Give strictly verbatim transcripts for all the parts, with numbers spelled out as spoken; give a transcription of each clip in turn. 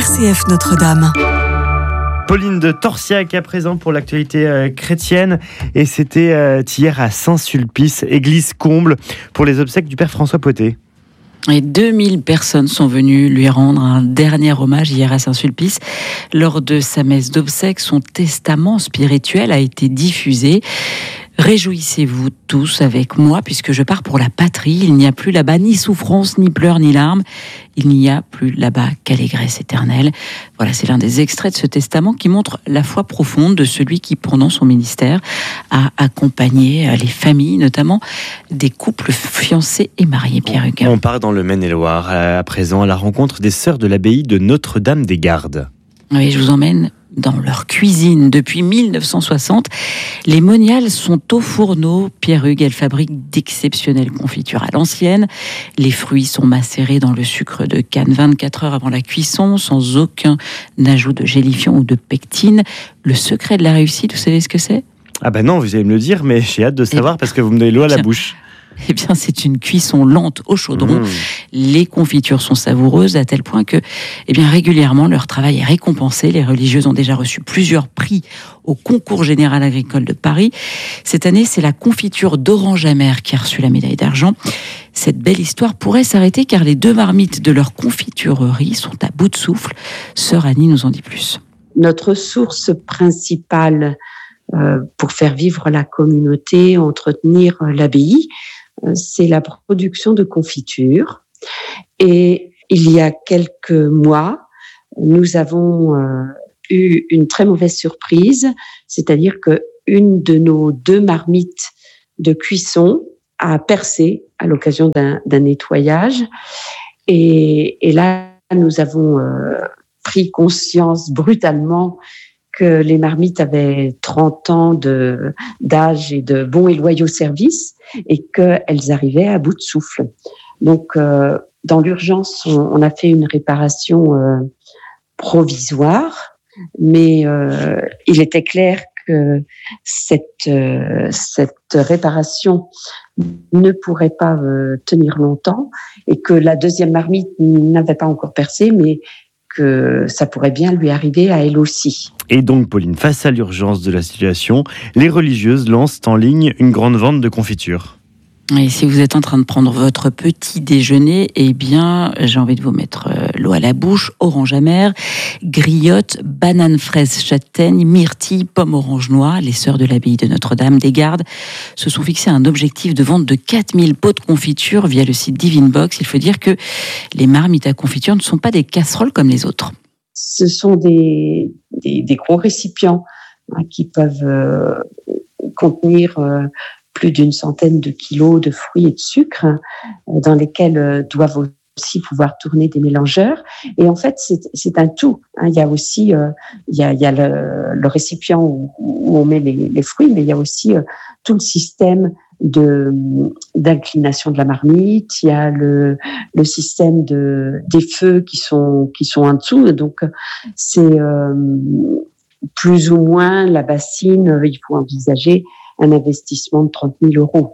C F Notre-Dame. Pauline de Torsiac à présent pour l'actualité euh, chrétienne. Et c'était euh, hier à Saint-Sulpice, église comble, pour les obsèques du père François Potet. Et deux mille personnes sont venues lui rendre un dernier hommage hier à Saint-Sulpice. Lors de sa messe d'obsèques, son testament spirituel a été diffusé. Réjouissez-vous tous avec moi, puisque je pars pour la patrie. Il n'y a plus là-bas ni souffrance, ni pleurs, ni larmes. Il n'y a plus là-bas qu'allégresse éternelle. Voilà, c'est l'un des extraits de ce testament qui montre la foi profonde de celui qui, pendant son ministère, a accompagné les familles, notamment des couples fiancés et mariés. Pierre Hugues. On part dans le Maine-et-Loire, à présent, à la rencontre des sœurs de l'abbaye de Notre-Dame-des-Gardes. Oui, je vous emmène dans leur cuisine. Depuis mille neuf cent soixante, les moniales sont au fourneau. Pierre Hugues, elles fabriquent d'exceptionnelles confitures à l'ancienne. Les fruits sont macérés dans le sucre de canne vingt-quatre heures avant la cuisson, sans aucun ajout de gélifiant ou de pectine. Le secret de la réussite, vous savez ce que c'est ? Ah ben non, vous allez me le dire, mais j'ai hâte de savoir parce que vous me donnez l'eau à la bouche. Eh bien, c'est une cuisson lente au chaudron. Mmh. Les confitures sont savoureuses à tel point que, eh bien, régulièrement, leur travail est récompensé. Les religieuses ont déjà reçu plusieurs prix au concours général agricole de Paris. Cette année, c'est la confiture d'orange amère qui a reçu la médaille d'argent. Cette belle histoire pourrait s'arrêter car les deux marmites de leur confiturerie sont à bout de souffle. Sœur Annie nous en dit plus. Notre source principale euh, pour faire vivre la communauté, entretenir l'abbaye, c'est la production de confitures. Et il y a quelques mois, nous avons euh, eu une très mauvaise surprise, c'est-à-dire que une de nos deux marmites de cuisson a percé à l'occasion d'un, d'un nettoyage. Et, et là, nous avons euh, pris conscience brutalement que les marmites avaient trente ans de, d'âge et de bons et loyaux services et qu'elles arrivaient à bout de souffle. Donc, euh, dans l'urgence, on, on a fait une réparation euh, provisoire, mais euh, il était clair que cette, euh, cette réparation ne pourrait pas euh, tenir longtemps et que la deuxième marmite n'avait pas encore percé, mais que ça pourrait bien lui arriver à elle aussi. Et donc, Pauline, face à l'urgence de la situation, les religieuses lancent en ligne une grande vente de confitures. Et si vous êtes en train de prendre votre petit déjeuner, eh bien, j'ai envie de vous mettre l'eau à la bouche. Orange amère, griotte, banane fraise châtaigne, myrtille, pomme orange noir. Les sœurs de l'abbaye de Notre-Dame-des-Gardes se sont fixés un objectif de vente de quatre mille pots de confiture via le site Divine-Box. Il faut dire que les marmites à confiture ne sont pas des casseroles comme les autres. Ce sont des, des, des gros récipients hein, qui peuvent euh, contenir euh, plus d'une centaine de kilos de fruits et de sucre, euh, dans lesquels euh, doivent aussi pouvoir tourner des mélangeurs. Et en fait, c'est, c'est un tout. Hein. Il y a aussi euh, il y a, il y a le, le récipient où, où on met les, les fruits, mais il y a aussi euh, tout le système de d'inclination de la marmite, il y a le le système de des feux qui sont qui sont en dessous, donc c'est euh, plus ou moins la bassine, il faut envisager un investissement de trente mille euros.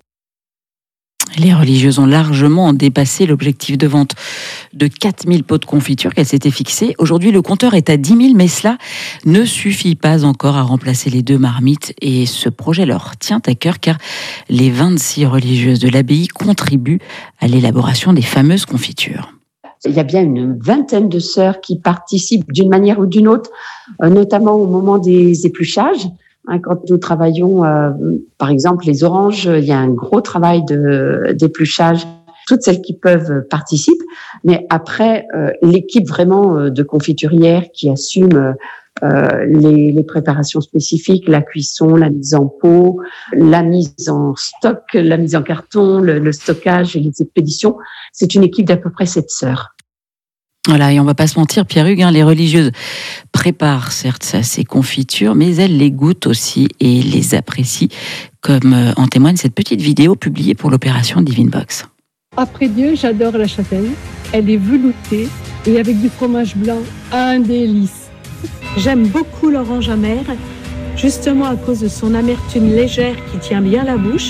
Les religieuses ont largement dépassé l'objectif de vente de quatre mille pots de confiture qu'elles s'étaient fixées. Aujourd'hui, le compteur est à dix mille, mais cela ne suffit pas encore à remplacer les deux marmites. Et ce projet leur tient à cœur car les vingt-six religieuses de l'abbaye contribuent à l'élaboration des fameuses confitures. Il y a bien une vingtaine de sœurs qui participent d'une manière ou d'une autre, notamment au moment des épluchages. Quand nous travaillons, euh, par exemple, les oranges, il y a un gros travail de, d'épluchage. Toutes celles qui peuvent participent. Mais après, euh, l'équipe vraiment euh, de confiturières qui assume euh, les, les préparations spécifiques, la cuisson, la mise en pot, la mise en stock, la mise en carton, le, le stockage et les expéditions, c'est une équipe d'à peu près sept sœurs. Voilà, et on va pas se mentir, Pierre Hugues, hein, les religieuses préparent certes ces confitures, mais elles les goûtent aussi et les apprécient, comme en témoigne cette petite vidéo publiée pour l'opération Divine-Box. Après Dieu, j'adore la châtaigne. Elle est veloutée et avec du fromage blanc, un délice. J'aime beaucoup l'orange amère, justement à cause de son amertume légère qui tient bien la bouche.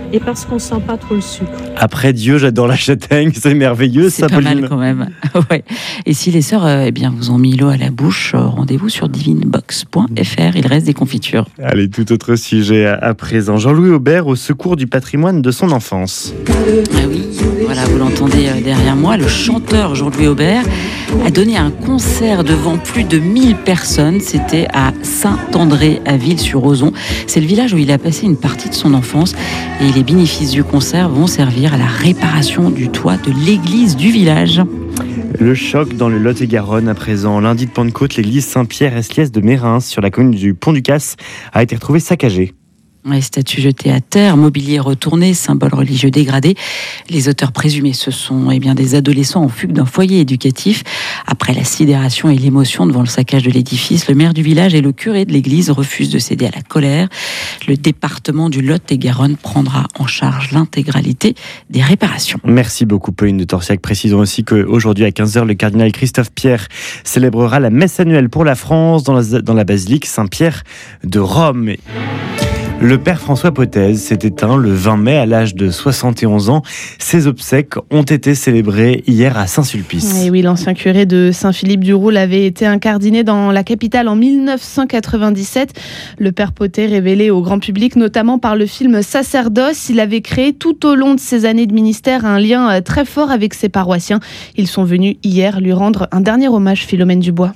et parce qu'on sent pas trop le sucre. Après Dieu, j'adore la châtaigne, c'est merveilleux, C'est ça, pas Pauline. mal quand même. Ouais. Et si les sœurs euh, eh bien, vous ont mis l'eau à la bouche, euh, rendez-vous sur divinebox point f r, il reste des confitures. Allez, tout autre sujet à, à présent. Jean-Louis Aubert au secours du patrimoine de son enfance. Ah oui, voilà, vous l'entendez euh, derrière moi, le chanteur Jean-Louis Aubert a donné un concert devant plus de mille personnes. C'était à Saint-André, à Ville-sur-Ozon. C'est le village où il a passé une partie de son enfance. Et les bénéfices du concert vont servir à la réparation du toit de l'église du village. Le choc dans le Lot-et-Garonne à présent. Lundi de Pentecôte, l'église Saint-Pierre-Esliès de Mérins, sur la commune du Pont-du-Casse, a été retrouvée saccagée. Les statues jetées à terre, mobilier retourné, symboles religieux dégradés. Les auteurs présumés, ce sont eh bien, des adolescents en fugue d'un foyer éducatif. Après la sidération et l'émotion devant le saccage de l'édifice, le maire du village et le curé de l'église refusent de céder à la colère. Le département du Lot-et-Garonne prendra en charge l'intégralité des réparations. Merci beaucoup, Pauline de Torsiac. Précisons aussi qu'aujourd'hui à quinze heures, le cardinal Christophe Pierre célébrera la messe annuelle pour la France dans la, dans la basilique Saint-Pierre de Rome. Le père François Potez s'est éteint le vingt mai à l'âge de soixante et onze ans. Ses obsèques ont été célébrées hier à Saint-Sulpice. Et oui, l'ancien curé de Saint-Philippe-du-Roule avait été incardiné dans la capitale en mille neuf cent quatre-vingt-dix-sept. Le père Potez, révélé au grand public notamment par le film Sacerdoce, il avait créé tout au long de ses années de ministère un lien très fort avec ses paroissiens. Ils sont venus hier lui rendre un dernier hommage, Philomène Dubois.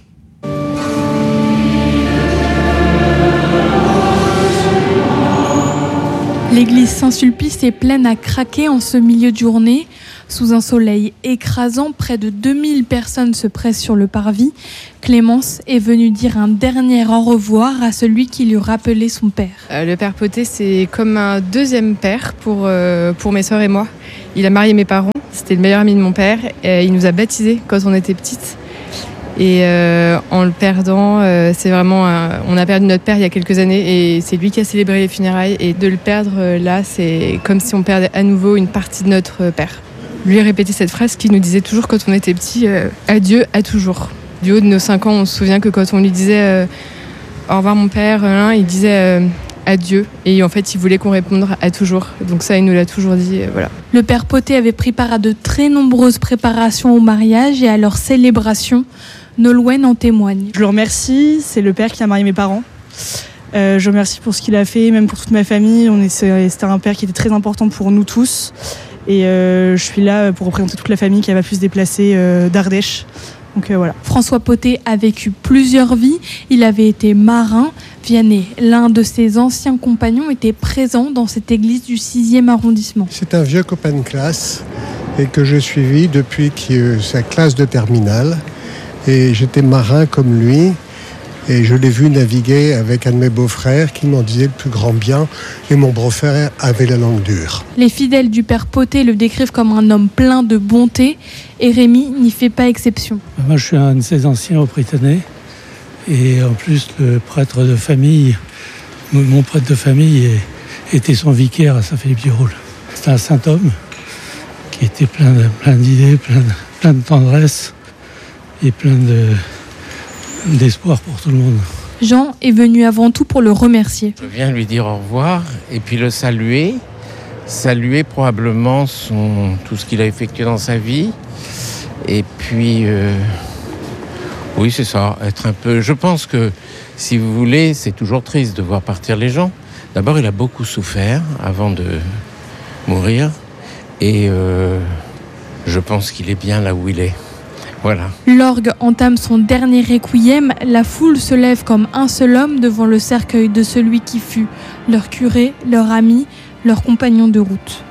L'église Saint-Sulpice est pleine à craquer en ce milieu de journée. Sous un soleil écrasant, près de deux mille personnes se pressent sur le parvis. Clémence est venue dire un dernier au revoir à celui qui lui rappelait son père. Euh, le père Potez, c'est comme un deuxième père pour, euh, pour mes sœurs et moi. Il a marié mes parents, c'était le meilleur ami de mon père. Et il nous a baptisés quand on était petites. Et euh, en le perdant, euh, c'est vraiment un... on a perdu notre père il y a quelques années et c'est lui qui a célébré les funérailles. Et de le perdre euh, là, c'est comme si on perdait à nouveau une partie de notre père. Lui répétait cette phrase qu'il nous disait toujours quand on était petit, euh, adieu à toujours. Du haut de nos cinq ans, on se souvient que quand on lui disait euh, au revoir mon père, hein, il disait euh, adieu. Et en fait, il voulait qu'on réponde à toujours. Donc ça, il nous l'a toujours dit. Euh, voilà. Le père Potez avait pris part à de très nombreuses préparations au mariage et à leur célébration. Nolwenn en témoigne. Je le remercie, c'est le père qui a marié mes parents. Euh, je le remercie pour ce qu'il a fait, même pour toute ma famille. On est, c'était un père qui était très important pour nous tous. Et euh, je suis là pour représenter toute la famille qui n'a pas pu se déplacer euh, d'Ardèche. Donc euh, voilà. François Potez a vécu plusieurs vies. Il avait été marin. Vianney, l'un de ses anciens compagnons, était présent dans cette église du sixième arrondissement. C'est un vieux copain de classe et que j'ai suivi depuis sa classe de terminale. Et j'étais marin comme lui et je l'ai vu naviguer avec un de mes beaux-frères qui m'en disait le plus grand bien et mon beau-frère avait la langue dure. Les fidèles du père Potez le décrivent comme un homme plein de bonté et Rémi n'y fait pas exception. Moi je suis un de ses anciens Britanniques et en plus le prêtre de famille, mon prêtre de famille était son vicaire à Saint-Philippe-du-Roule. C'était un saint homme qui était plein, de, plein d'idées, plein de, plein de tendresse et plein de, d'espoir pour tout le monde. Jean est venu avant tout pour le remercier. Je viens lui dire au revoir et puis le saluer, saluer probablement son, tout ce qu'il a effectué dans sa vie. Et puis, euh, oui c'est ça, être un peu... Je pense que, si vous voulez, c'est toujours triste de voir partir les gens. D'abord, il a beaucoup souffert avant de mourir et euh, je pense qu'il est bien là où il est. Voilà. L'orgue entame son dernier requiem. La foule se lève comme un seul homme devant le cercueil de celui qui fut leur curé, leur ami, leur compagnon de route.